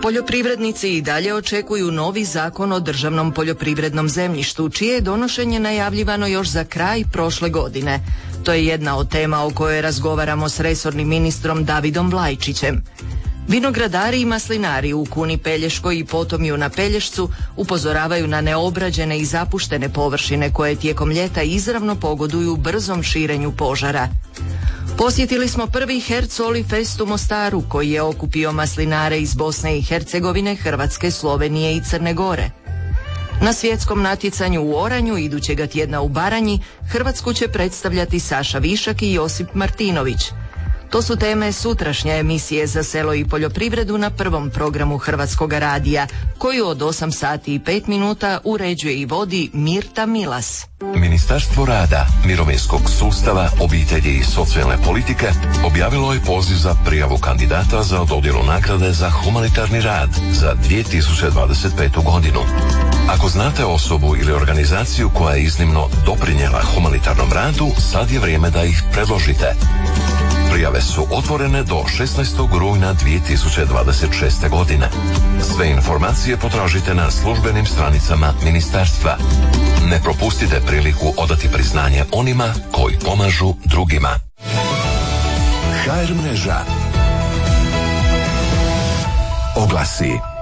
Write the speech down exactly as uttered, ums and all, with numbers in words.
Poljoprivrednici i dalje očekuju novi zakon o državnom poljoprivrednom zemljištu, čije je donošenje najavljivano još za kraj prošle godine. To je jedna od tema o kojoj razgovaramo s resornim ministrom Davidom Vlajčićem. Vinogradari i maslinari u Kuni Pelješkoj i Potomju na Pelješcu upozoravaju na neobrađene i zapuštene površine koje tijekom ljeta izravno pogoduju brzom širenju požara. Posjetili smo prvi Hercoli Fest u Mostaru koji je okupio maslinare iz Bosne i Hercegovine, Hrvatske, Slovenije i Crne Gore. Na svjetskom natjecanju u oranju idućega tjedna u Baranji Hrvatsku će predstavljati Saša Višak i Josip Martinović. To su teme sutrašnje emisije Za selo i poljoprivredu na prvom programu Hrvatskoga radija, koju od osam sati i pet minuta uređuje i vodi Mirta Milas. Ministarstvo rada, mirovinskog sustava, obitelji i socijalne politike objavilo je poziv za prijavu kandidata za dodjelu nagrade za humanitarni rad za dvije tisuće dvadeset petu. godinu. Ako znate osobu ili organizaciju koja je iznimno doprinijela humanitarnom radu, sad je vrijeme da ih predložite. Prijave su otvorene do šesnaestog rujna dvije tisuće dvadeset šeste. godine. Sve informacije potražite na službenim stranicama ministarstva. Ne propustite priliku odati priznanje onima koji pomažu drugima. H R mreža. Oglasi.